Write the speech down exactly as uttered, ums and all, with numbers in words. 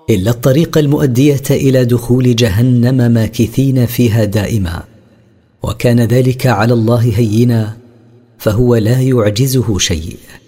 إلا الطريق المؤدية إلى دخول جهنم ماكثين فيها دائما، وكان ذلك على الله هينا، فهو لا يعجزه شيء.